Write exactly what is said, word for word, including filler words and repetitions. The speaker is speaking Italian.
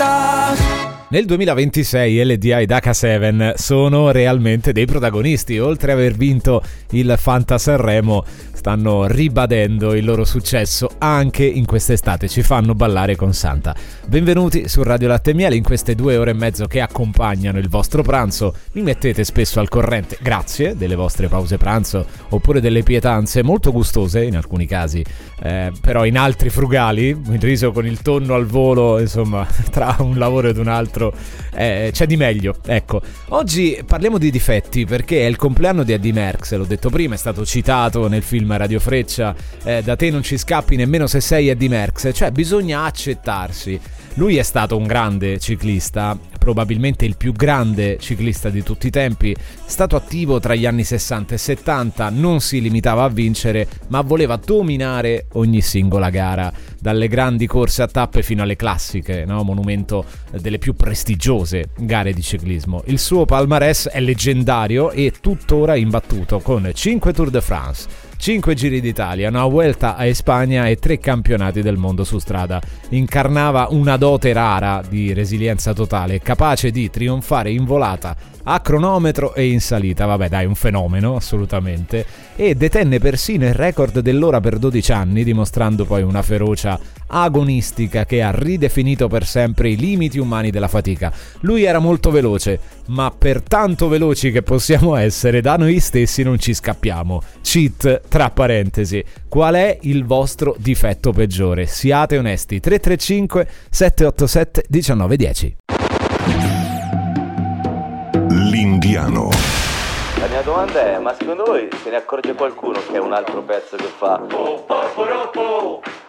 libertà. Nel duemilaventisei L D I ed acca sette sono realmente dei protagonisti. Oltre ad aver vinto il Fanta Sanremo, stanno ribadendo il loro successo anche in quest'estate. Ci fanno ballare con Santa. Benvenuti su Radio Latte e Miele in queste due ore e mezzo che accompagnano il vostro pranzo. Mi mettete spesso al corrente, grazie, delle vostre pause pranzo oppure delle pietanze molto gustose in alcuni casi, eh, però in altri frugali, il riso con il tonno al volo, insomma, tra un lavoro ed un altro Eh, c'è di meglio. Ecco, oggi parliamo di difetti perché è il compleanno di Eddy Merckx, l'ho detto prima, è stato citato nel film Radio Freccia, eh, da te non ci scappi nemmeno se sei Eddy Merckx, cioè bisogna accettarsi. Lui è stato un grande ciclista, probabilmente il più grande ciclista di tutti i tempi, è stato attivo tra gli anni sessanta e settanta, non si limitava a vincere, ma voleva dominare ogni singola gara, dalle grandi corse a tappe fino alle classiche, no? Monumento delle più prestigiose gare di ciclismo. Il suo palmarès è leggendario e tuttora imbattuto, con cinque Tour de France, cinque Giri d'Italia, una Vuelta a Spagna e tre campionati del mondo su strada. Incarnava una dote rara di resilienza totale, capace di trionfare in volata, a cronometro e in salita. Vabbè, dai, un fenomeno assolutamente, e detenne persino il record dell'ora per dodici anni, dimostrando poi una ferocia agonistica che ha ridefinito per sempre i limiti umani della fatica. Lui era molto veloce, ma per tanto veloci che possiamo essere, da noi stessi non ci scappiamo. Cheat, tra parentesi. Qual è il vostro difetto peggiore? Siate onesti. tre tre cinque sette otto sette uno nove uno zero. L'Indiano. La mia domanda è: ma secondo voi se ne accorge qualcuno che è un altro pezzo che fa?